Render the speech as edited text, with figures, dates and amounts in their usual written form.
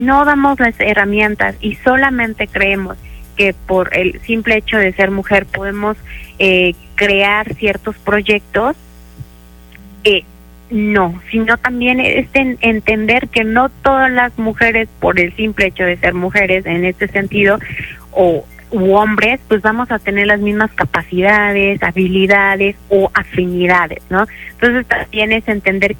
no damos las herramientas y solamente creemos que por el simple hecho de ser mujer podemos crear ciertos proyectos, no, sino también es entender que no todas las mujeres, por el simple hecho de ser mujeres en este sentido, u hombres, pues vamos a tener las mismas capacidades, habilidades o afinidades, ¿no? Entonces también es entender